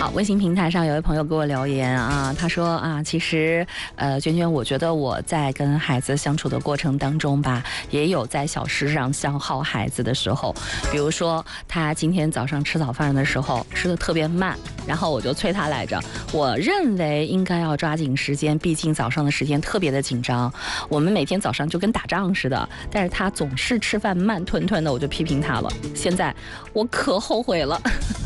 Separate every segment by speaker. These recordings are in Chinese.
Speaker 1: 好，微信平台上有位朋友给我留言啊，他说啊，其实娟娟，我觉得我在跟孩子相处的过程当中吧，也有在小事上消耗孩子的时候，比如说他今天早上吃早饭的时候吃的特别慢，然后我就催他来着，我认为应该要抓紧时间，毕竟早上的时间特别的紧张，我们每天早上就跟打仗似的，但是他总是吃饭慢吞吞的，我就批评他了，现在我可后悔了。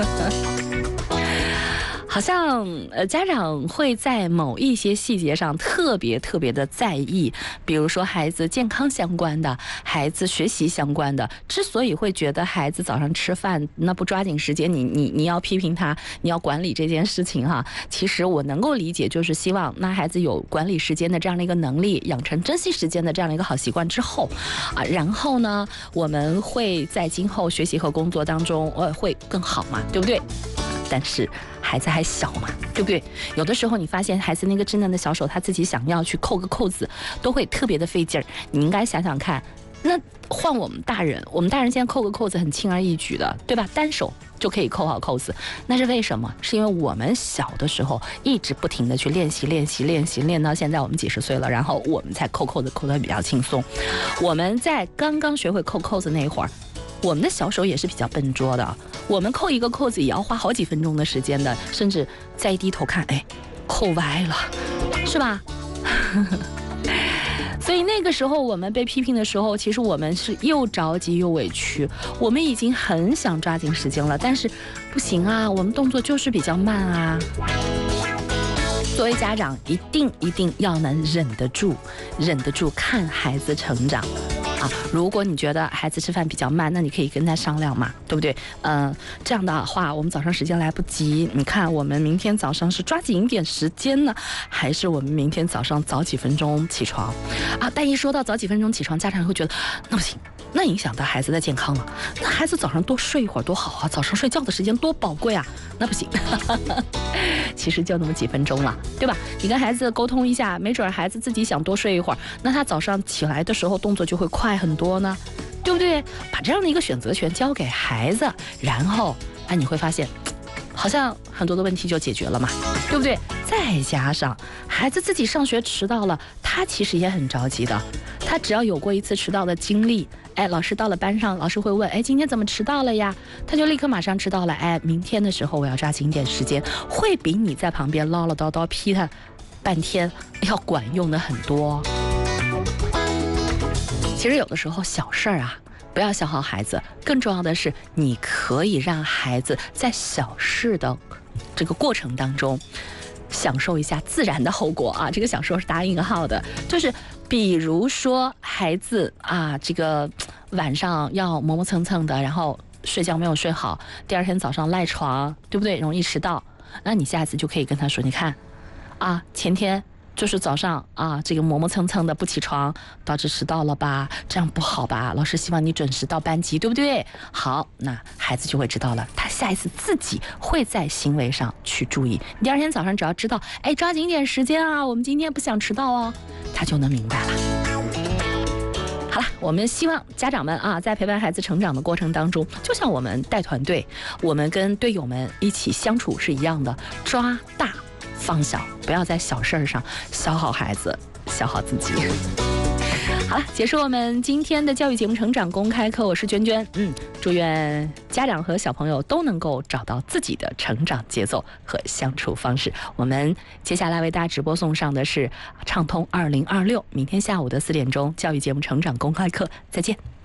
Speaker 1: 好像家长会在某一些细节上特别的在意，比如说孩子健康相关的，孩子学习相关的，之所以会觉得孩子早上吃饭那不抓紧时间，你要批评他，你要管理这件事情哈，其实我能够理解，就是希望那孩子有管理时间的这样的一个能力，养成珍惜时间的这样的一个好习惯之后啊，然后呢，我们会在今后学习和工作当中会更好嘛，对不对？但是孩子还小嘛，对不对？有的时候你发现孩子那个稚嫩的小手，他自己想要去扣个扣子，都会特别的费劲儿。你应该想想看，那换我们大人现在扣个扣子很轻而易举的，对吧？单手就可以扣好扣子，那是为什么？是因为我们小的时候一直不停的去练习，练到现在我们几十岁了，然后我们才扣扣子扣得比较轻松。我们在刚刚学会扣扣子那一会儿，我们的小手也是比较笨拙的，我们扣一个扣子也要花好几分钟的时间的，甚至再一低头看，哎，扣歪了，是吧？所以那个时候我们被批评的时候，其实我们是又着急又委屈，我们已经很想抓紧时间了，但是不行啊，我们动作就是比较慢啊。作为家长，一定要能忍得住看孩子成长。如果你觉得孩子吃饭比较慢，那你可以跟他商量嘛，对不对？这样的话，我们早上时间来不及，你看我们明天早上是抓紧一点时间呢，还是我们明天早上早几分钟起床啊？但一说到早几分钟起床，家长会觉得那不行，那影响到孩子的健康了。那孩子早上多睡一会儿多好啊，早上睡觉的时间多宝贵啊，那不行。其实就那么几分钟了，对吧？你跟孩子沟通一下，没准孩子自己想多睡一会儿，那他早上起来的时候动作就会快很多呢，对不对？把这样的一个选择权交给孩子，然后你会发现好像很多的问题就解决了嘛，对不对？再加上孩子自己上学迟到了，他其实也很着急的，他只要有过一次迟到的经历，老师到了班上，老师会问，今天怎么迟到了呀？他就立刻马上知道了，明天的时候我要抓紧点时间，会比你在旁边唠唠叨叨批他半天要管用的很多。其实有的时候小事儿啊，不要消耗孩子，更重要的是你可以让孩子在小事的这个过程当中享受一下自然的后果啊，这个享受是打引号的，就是比如说孩子啊，这个晚上要磨磨蹭蹭的，然后睡觉没有睡好，第二天早上赖床，对不对？容易迟到，那你下次就可以跟他说，你看啊，前天就是早上啊，这个磨磨蹭蹭的不起床，导致迟到了吧？这样不好吧？老师希望你准时到班级，对不对？好，那孩子就会知道了，他下一次自己会在行为上去注意。第二天早上只要知道，抓紧点时间啊，我们今天不想迟到哦，他就能明白了。好了，我们希望家长们啊，在陪伴孩子成长的过程当中，就像我们带团队，我们跟队友们一起相处是一样的，抓大放小，不要在小事上消耗孩子，消耗自己。好了，结束我们今天的教育节目成长公开课，我是娟娟。祝愿家长和小朋友都能够找到自己的成长节奏和相处方式。我们接下来为大家直播送上的是畅通2026，明天下午的4点钟教育节目成长公开课，再见。